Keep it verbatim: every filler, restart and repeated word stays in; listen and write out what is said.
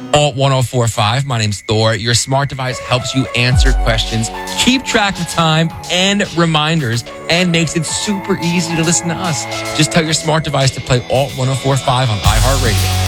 Alt ten forty-five. My name's Thor. Your smart device helps you answer questions, keep track of time and reminders, and makes it super easy to listen to us. Just tell your smart device to play Alt ten forty-five on iHeartRadio.